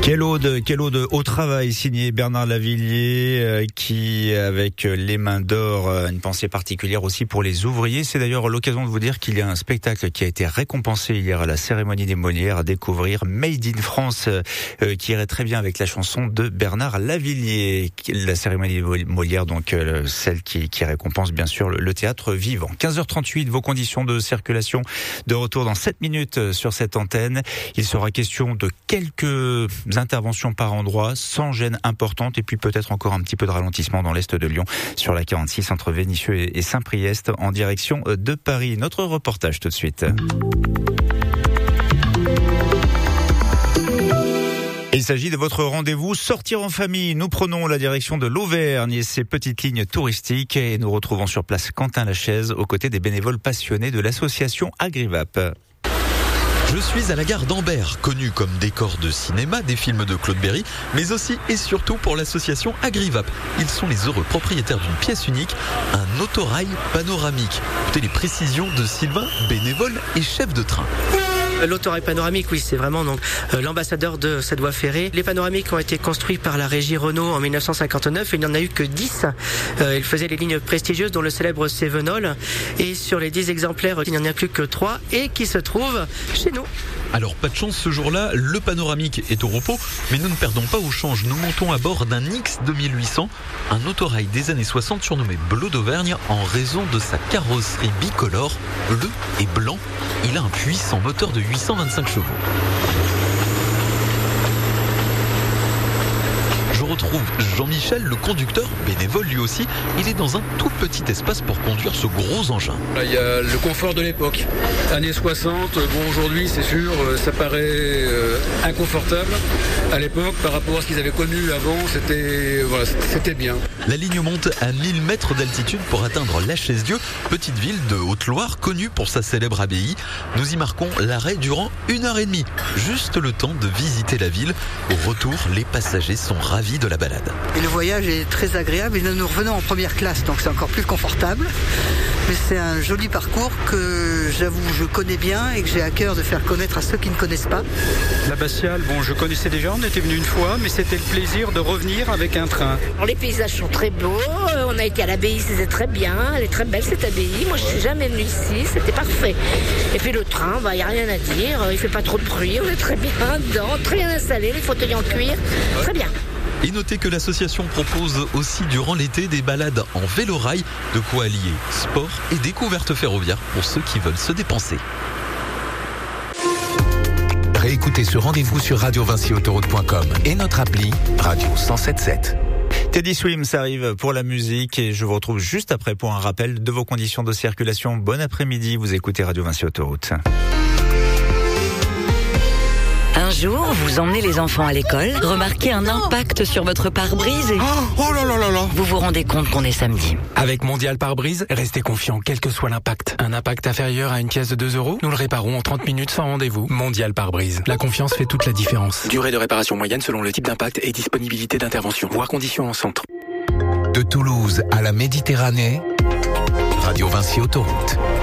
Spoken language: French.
Quelle ode au travail, signé Bernard Lavilliers, qui, avec les mains d'or, une pensée particulière aussi pour les ouvriers. C'est d'ailleurs l'occasion de vous dire qu'il y a un spectacle qui a été récompensé hier à la cérémonie des Molières, à découvrir, Made in France, qui irait très bien avec la chanson de Bernard Lavilliers. La cérémonie des Molières, donc celle qui récompense bien sûr le théâtre vivant. 15h38, vos conditions de circulation de retour dans 7 minutes sur cette antenne. Il sera question de quelques interventions par endroit, sans gêne importante, et puis peut-être encore un petit peu de ralentissement dans l'est de Lyon, sur la 46 entre Vénissieux et Saint-Priest, en direction de Paris. Notre reportage tout de suite. Il s'agit de votre rendez-vous sortir en famille. Nous prenons la direction de l'Auvergne et ses petites lignes touristiques, et nous retrouvons sur place Quentin Lachaise aux côtés des bénévoles passionnés de l'association Agrivap. Je suis à la gare d'Ambert, connue comme décor de cinéma, des films de Claude Berry, mais aussi et surtout pour l'association Agrivap. Ils sont les heureux propriétaires d'une pièce unique, un autorail panoramique. Écoutez les précisions de Sylvain, bénévole et chef de train. L'autorail panoramique, oui, c'est vraiment donc l'ambassadeur de cette voie ferrée. Les panoramiques ont été construits par la régie Renault en 1959 et il n'y en a eu que 10. Ils faisaient les lignes prestigieuses dont le célèbre Cévenol. Et sur les 10 exemplaires, il n'y en a plus que 3 et qui se trouvent chez nous. Alors pas de chance ce jour-là, le panoramique est au repos, mais nous ne perdons pas au change. Nous montons à bord d'un X 2800, un autorail des années 60 surnommé Bleu d'Auvergne en raison de sa carrosserie bicolore, bleu et blanc. Il a un puissant moteur de 825 chevaux. Je retrouve Jean-Michel, le conducteur, bénévole lui aussi. Il est dans un tout petit espace pour conduire ce gros engin. Là, il y a le confort de l'époque. Années 60, bon aujourd'hui c'est sûr, ça paraît inconfortable. À l'époque, par rapport à ce qu'ils avaient connu avant, c'était bien. La ligne monte à 1000 mètres d'altitude pour atteindre La Chaise-Dieu, petite ville de Haute-Loire connue pour sa célèbre abbaye. Nous y marquons l'arrêt durant 1h30. Juste le temps de visiter la ville. Au retour, les passagers sont ravis de la balade. Et le voyage est très agréable et nous revenons en première classe, donc c'est encore plus confortable. Mais c'est un joli parcours que j'avoue je connais bien et que j'ai à cœur de faire connaître à ceux qui ne connaissent pas. L'abbatiale, bon je connaissais déjà, on était venu une fois, mais c'était le plaisir de revenir avec un train. Alors, les paysages sont très beaux, on a été à l'abbaye, c'était très bien, elle est très belle cette abbaye. Moi je suis jamais venue ici, c'était parfait. Et puis le train, il n'y a rien à dire, il fait pas trop de bruit, on est très bien dedans, très bien installé, les fauteuils en cuir, très bien. Et notez que l'association propose aussi durant l'été des balades en vélo-rail, de quoi allier sport et découverte ferroviaire pour ceux qui veulent se dépenser. Réécoutez ce rendez-vous sur radiovinciautoroute.com et notre appli Radio 107.7. Teddy Swims arrive pour la musique et je vous retrouve juste après pour un rappel de vos conditions de circulation. Bon après-midi, vous écoutez Radio Vinci Autoroute. Un jour, vous emmenez les enfants à l'école, remarquez un impact sur votre pare-brise et... Oh là là là là! Vous vous rendez compte qu'on est samedi. Avec Mondial Pare-Brise, restez confiant quel que soit l'impact. Un impact inférieur à une pièce de 2 €, nous le réparons en 30 minutes sans rendez-vous. Mondial Pare-Brise. La confiance fait toute la différence. Durée de réparation moyenne selon le type d'impact et disponibilité d'intervention. Voir conditions en centre. De Toulouse à la Méditerranée, Radio Vinci Autoroute.